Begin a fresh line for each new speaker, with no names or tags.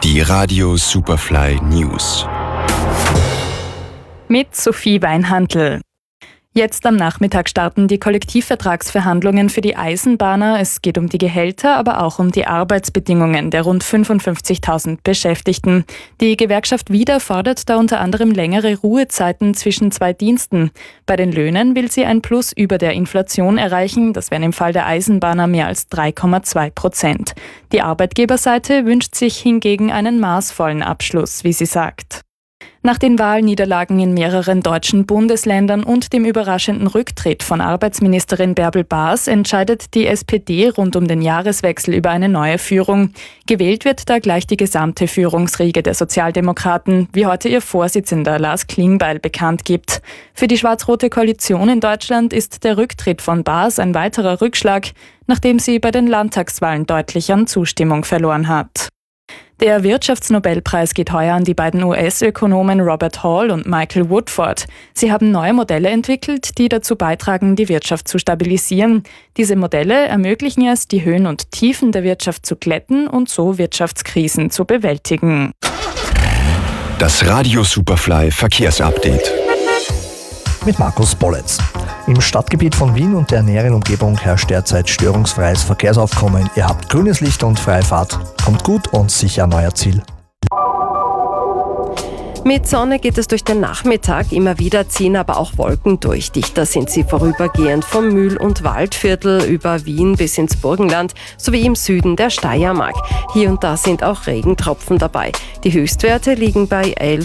Die Radio Superfly News.
Mit Sophie Weinhandl. Jetzt am Nachmittag starten die Kollektivvertragsverhandlungen für die Eisenbahner. Es geht um die Gehälter, aber auch um die Arbeitsbedingungen der rund 55.000 Beschäftigten. Die Gewerkschaft Wieder fordert da unter anderem längere Ruhezeiten zwischen zwei Diensten. Bei den Löhnen will sie ein Plus über der Inflation erreichen. Das wären im Fall der Eisenbahner mehr als 3,2%. Die Arbeitgeberseite wünscht sich hingegen einen maßvollen Abschluss, wie sie sagt. Nach den Wahlniederlagen in mehreren deutschen Bundesländern und dem überraschenden Rücktritt von Arbeitsministerin Bärbel Baas entscheidet die SPD rund um den Jahreswechsel über eine neue Führung. Gewählt wird da gleich die gesamte Führungsriege der Sozialdemokraten, wie heute ihr Vorsitzender Lars Klingbeil bekannt gibt. Für die schwarz-rote Koalition in Deutschland ist der Rücktritt von Baas ein weiterer Rückschlag, nachdem sie bei den Landtagswahlen deutlich an Zustimmung verloren hat. Der Wirtschaftsnobelpreis geht heuer an die beiden US-Ökonomen Robert Hall und Michael Woodford. Sie haben neue Modelle entwickelt, die dazu beitragen, die Wirtschaft zu stabilisieren. Diese Modelle ermöglichen es, die Höhen und Tiefen der Wirtschaft zu glätten und so Wirtschaftskrisen zu bewältigen.
Das Radio Superfly Verkehrsupdate.
Mit Markus Bolletz. Im Stadtgebiet von Wien und der näheren Umgebung herrscht derzeit störungsfreies Verkehrsaufkommen. Ihr habt grünes Licht und freie Fahrt. Kommt gut und sicher an euer Ziel.
Mit Sonne geht es durch den Nachmittag, immer wieder ziehen aber auch Wolken durch. Dichter sind sie vorübergehend vom Mühl- und Waldviertel über Wien bis ins Burgenland sowie im Süden der Steiermark. Hier und da sind auch Regentropfen dabei. Die Höchstwerte liegen bei 11